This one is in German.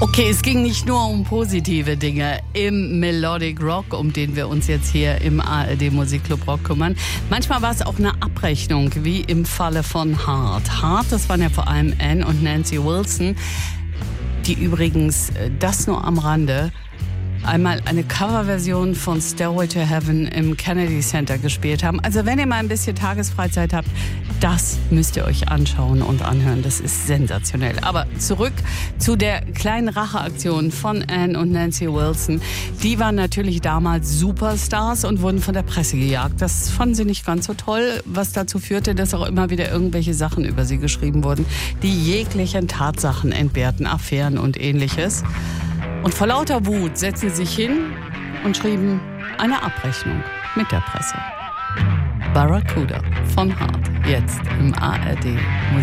Okay, es ging nicht nur um positive Dinge im Melodic Rock, um den wir uns jetzt hier im ARD Musikclub Rock kümmern. Manchmal war es auch eine Abrechnung, wie im Falle von Heart. Heart, das waren ja vor allem Ann und Nancy Wilson, die übrigens, das nur am Rande, einmal eine Coverversion von Stairway to Heaven im Kennedy Center gespielt haben. Also wenn ihr mal ein bisschen Tagesfreizeit habt, das müsst ihr euch anschauen und anhören. Das ist sensationell. Aber zurück zu der kleinen Racheaktion von Ann und Nancy Wilson. Die waren natürlich damals Superstars und wurden von der Presse gejagt. Das fanden sie nicht ganz so toll, was dazu führte, dass auch immer wieder irgendwelche Sachen über sie geschrieben wurden, die jeglichen Tatsachen entbehrten, Affären und Ähnliches. Und vor lauter Wut setzten sie sich hin und schrieben eine Abrechnung mit der Presse. Barracuda von Heart, jetzt im ARD Musik.